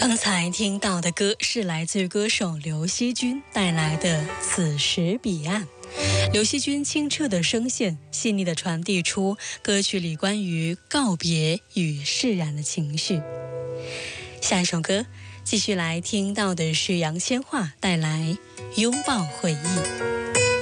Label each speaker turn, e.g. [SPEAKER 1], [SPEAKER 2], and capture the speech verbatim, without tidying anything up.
[SPEAKER 1] 刚才听到的歌是来自于歌手刘惜君带来的《此时彼岸》。刘惜君清澈的声线细腻地传递出歌曲里关于告别与释然的情绪。下一首歌继续来听到的是杨千嬅带来《拥抱回忆》。